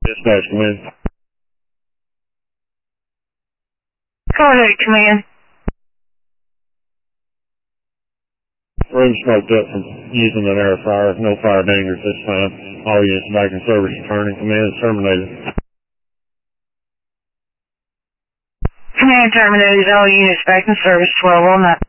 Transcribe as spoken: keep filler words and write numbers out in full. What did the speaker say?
Dispatch, come in. Go ahead, command. Room smoked up from using an air fryer. No fire danger at this time. All units back in service returning. Command is terminated. Command terminated. All units back in service. twelve oh nine.